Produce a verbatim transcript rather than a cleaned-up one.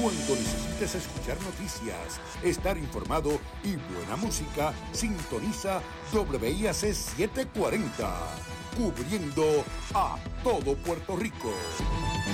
Cuando necesites escuchar noticias, estar informado y buena música, sintoniza W I A C setecientos cuarenta, cubriendo a todo Puerto Rico.